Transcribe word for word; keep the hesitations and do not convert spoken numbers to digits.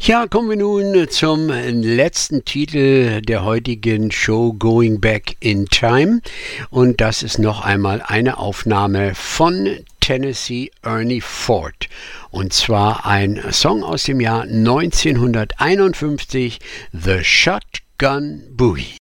Ja, kommen wir nun zum letzten Titel der heutigen Show, Going Back in Time. Und das ist noch einmal eine Aufnahme von Tennessee Ernie Ford. Und zwar ein Song aus dem Jahr neunzehnhunderteinundfünfzig, The Shotgun Boogie.